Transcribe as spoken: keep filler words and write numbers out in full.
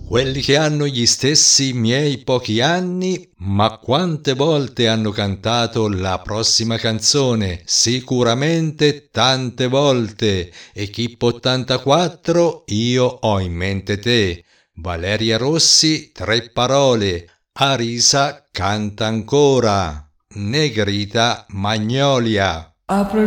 quelli che hanno gli stessi miei pochi anni, ma quante volte hanno cantato la prossima canzone? Sicuramente tante volte. Equipe ottantaquattro, io ho in mente te. Valeria Rossi, tre parole. Arisa canta ancora. Negrita Magnolia. Apro